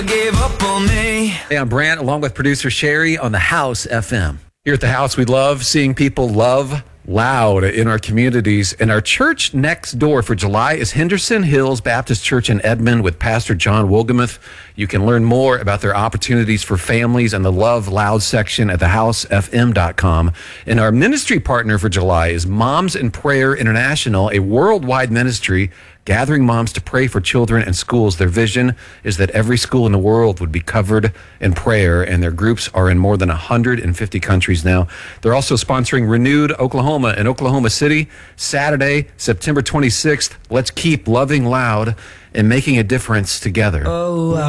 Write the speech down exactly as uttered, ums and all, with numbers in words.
Gave up on me. Hey, I'm Brant, along with producer Sherry on the House F M. Here at the House, we love seeing people love loud in our communities. And our church next door for July is Henderson Hills Baptist Church in Edmond with Pastor John Wolgemuth. You can learn more about their opportunities for families in the Love Loud section at the house f m dot com. And our ministry partner for July is Moms in Prayer International, a worldwide ministry gathering moms to pray for children and schools. Their vision is that every school in the world would be covered in prayer, and their groups are in more than one hundred fifty countries now. They're also sponsoring Renewed Oklahoma in Oklahoma City, Saturday, September twenty-sixth. Let's keep loving loud and making a difference together. Oh,